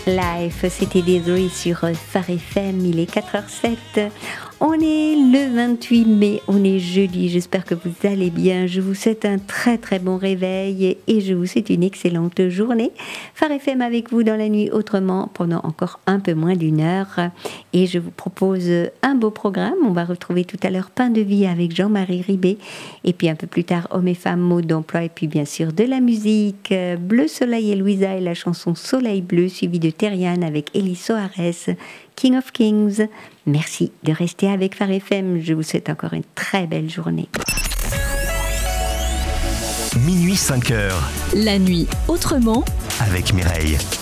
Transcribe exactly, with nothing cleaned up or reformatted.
Life, c'était Deirdre sur Phare F M, il est quatre heures zéro sept. On est le vingt-huit mai, on est jeudi, j'espère que vous allez bien. Je vous souhaite un très très bon réveil et je vous souhaite une excellente journée. Phare F M avec vous dans la nuit autrement pendant encore un peu moins d'une heure. Et je vous propose un beau programme. On va retrouver tout à l'heure Pain de vie avec Jean-Marie Ribé. Et puis un peu plus tard, Hommes et femmes, mode d'emploi. Et puis bien sûr de la musique. Bleu Soleil et Louisa et la chanson Soleil Bleu, suivie de Terriane avec Elie Soares, King of Kings. Merci de rester avec Phare F M. Je vous souhaite encore une très belle journée. Minuit cinq heures. La nuit autrement. Avec Mireille.